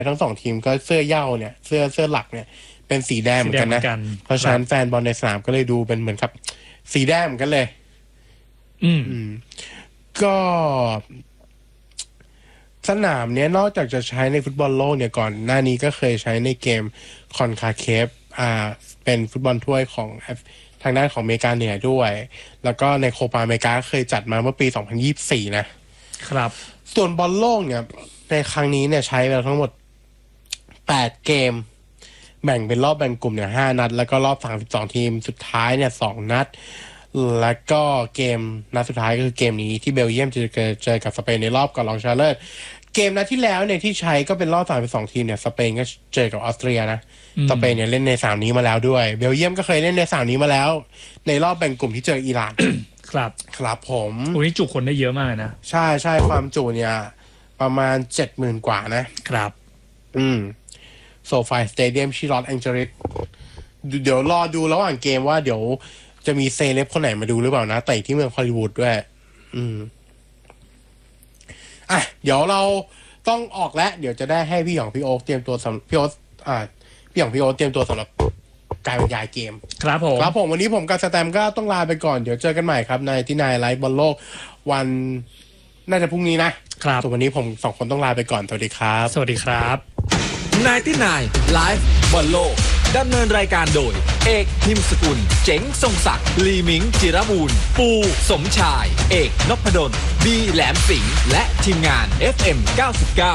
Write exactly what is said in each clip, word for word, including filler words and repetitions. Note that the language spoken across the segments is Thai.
ทั้งสองทีมก็เสื้อเหย้าเนี่ยเสื้อเสื้อหลักเนี่ยเป็นสีแดงเหมือนกันนะเพราะฉะนั้นแฟนบอลในสนามก็เลยดูเป็นเหมือนกับสีแดงเหมือนกันเลยอืมก็สนามเนี้ยนอกจากจะใช้ในฟุตบอลโลกเนี่ยก่อนหน้านี้ก็เคยใช้ในเกมคอนคาเคฟอ่าเป็นฟุตบอลถ้วยของทางด้านของอเมริกาเหนือด้วยแล้วก็ในโคปาอเมริกาเคยจัดมาเมื่อปีสองพันยี่สิบสี่นะครับส่วนบอลโลกเนี่ยในครั้งนี้เนี่ยใช้ไปทั้งหมดแปดเกมแบ่งเป็นรอบแบ่งกลุ่มเนี่ยห้านัดแล้วก็รอบสามสิบสองทีมสุดท้ายเนี่ยสองนัดแล้วก็เกมนัดสุดท้ายก็คือเกมนี้ที่เบลเยียมจะเจอเจอกับสเปนในรอบก่อนรองชนะเลิศเกมนัดที่แล้วเนี่ยที่ใช้ก็เป็นรอบสามสิบสองทีมเนี่ยสเปนก็เจอกับออสเตรียนะสเปนเนี่ยเล่นในสามนี้มาแล้วด้วยเบลเยียมก็เคยเล่นในสามนี้มาแล้วในรอบแบ่งกลุ่มที่เจออิหร่านครับครับผมโอ้นี่จุคนได้เยอะมากนะใช่ใช่ความจุเนี่ยประมาณเจ็ดหมื่นกว่านะครับอืมโซฟาสเตเดียมชิลอตแองเจลิสเดี๋ยวรอดูระหว่างเกมว่าเดี๋ยวจะมีเซเลบคนไหนมาดูหรือเปล่านะแต่ที่เมืองฮอลลีวูดด้วยอืมอ่ะเดี๋ยวเราต้องออกแล้วเดี๋ยวจะได้ให้พี่หยองพี่โอ๊คเตรียมตัวสำพี่โอ๊คอ่าพี่หยองพี่โอ๊คเตรียมตัวสำหรับการบรรยายเกมครับผมครับผมวันนี้ผมกับสแตมก็ต้องลาไปก่อนเดี๋ยวเจอกันใหม่ครับในที่นายไลฟ์บอลโลกวันน่าจะพรุ่งนี้นะครับส่วนวันนี้ผมสองคนต้องลาไปก่อนสวัสดีครับสวัสดีครับนายที่นายไลฟ์บอลโลกดำเนินรายการโดยเอกพิมพ์สกุลเจ๋งทรงศักดิ์ลีมิงจิรบูรณ์ปูสมชายเอกนพดลบีแหลมสิงห์และทีมงาน เอฟ เอ็ม เก้าสิบเก้า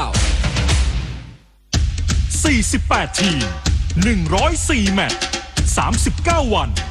สี่สิบแปด ทีม หนึ่งร้อยสี่ แมตช์ สามสิบเก้า วัน